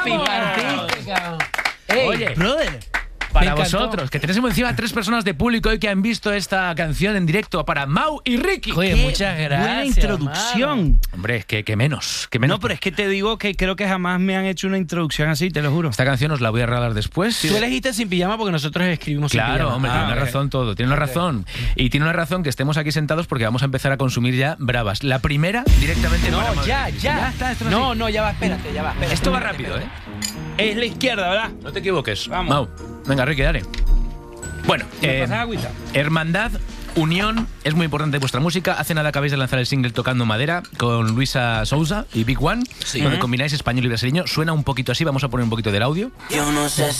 Happy Partística. Oye, brother. Para vosotros, que tenemos encima 3 personas de público hoy que han visto esta canción en directo, para Mau y Ricky. Oye, muchas gracias. Buena introducción. Hombre, que menos. No, pero es que te digo que creo que jamás me han hecho una introducción así, te lo juro. Esta canción os la voy a regalar después. Tú elegiste Sin Pijama porque nosotros escribimos Sin Pijama. Claro, hombre, tiene una razón todo. Tiene una razón. Y tiene una razón que estemos aquí sentados porque vamos a empezar a consumir ya bravas. La primera, directamente No, para Madrid. ya está, esto no, así. no, ya va, espérate. Esto va rápido, ¿eh? Es la izquierda, ¿verdad? No te equivoques. Vamos. Mau, venga, Ricky, dale. Bueno, ¿Me pasas agüita? hermandad, unión, es muy importante vuestra música. Hace nada acabáis de lanzar el single Tocando Madera con Luisa Souza y Big One, donde combináis español y brasileño. Suena un poquito así, vamos a poner un poquito del audio. Yo no sé